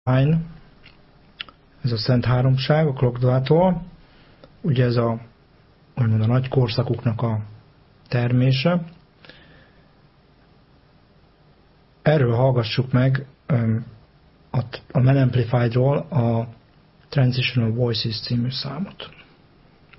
ez a Szent Háromság a Klokdvától, ugye ez a nagy korszakuknak a termése. Erről hallgassuk meg a Men Amplified-ról a Transitional Voices című számot.